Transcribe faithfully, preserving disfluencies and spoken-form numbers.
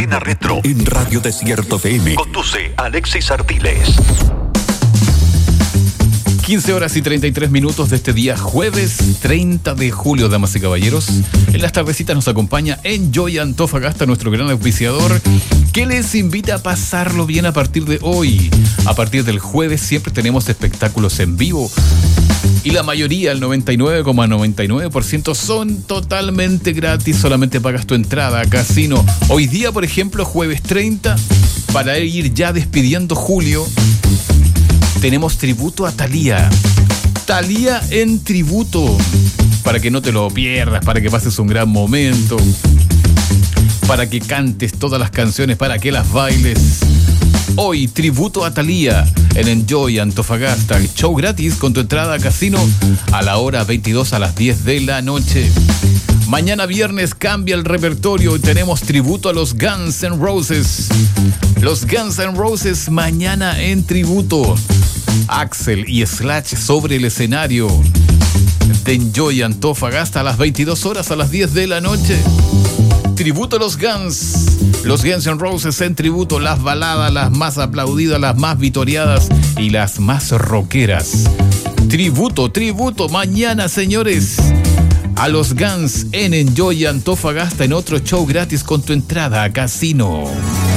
Escena Retro en Radio Desierto F M. Conduce Alexis Ardiles. quince horas y treinta y tres minutos de este día jueves treinta de julio, damas y caballeros. En las tardecitas nos acompaña Enjoy Antofagasta, nuestro gran auspiciador, que les invita a pasarlo bien a partir de hoy. A partir del jueves siempre tenemos espectáculos en vivo y la mayoría, el noventa y nueve coma noventa y nueve por ciento, son totalmente gratis. Solamente pagas tu entrada a Casino. Hoy día, por ejemplo, jueves treinta, para ir ya despidiendo julio, tenemos tributo a Thalía. Thalía en tributo. Para que no te lo pierdas, para que pases un gran momento, para que cantes todas las canciones, para que las bailes. Hoy, tributo a Thalía en Enjoy Antofagasta. El show gratis con tu entrada a Casino a la hora veintidós, a las diez de la noche. Mañana viernes cambia el repertorio y tenemos tributo a los Guns N' Roses. Los Guns N' Roses mañana en tributo. Axel y Slash sobre el escenario de Enjoy Antofagasta a las veintidós horas, a las diez de la noche. Tributo a los Guns. Los Guns N' Roses en tributo. Las baladas, las más aplaudidas, las más vitoreadas y las más rockeras. Tributo, tributo. Mañana, señores, a los Guns en Enjoy Antofagasta, en otro show gratis con tu entrada a Casino.